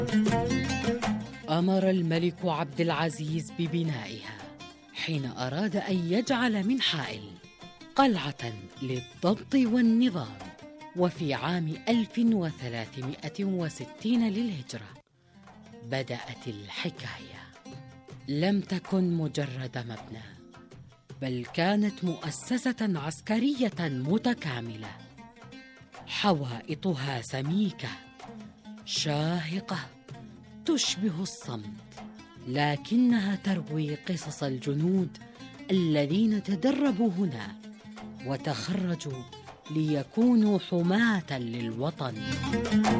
أمر الملك عبد العزيز ببنائها حين أراد أن يجعل من حائل قلعة للضبط والنظام. وفي عام 1360 للهجرة بدأت الحكاية. لم تكن مجرد مبنى، بل كانت مؤسسة عسكرية متكاملة، حوائطها سميكة شاهقة تشبه الصمت، لكنها تروي قصص الجنود الذين تدربوا هنا وتخرجوا ليكونوا حماة للوطن.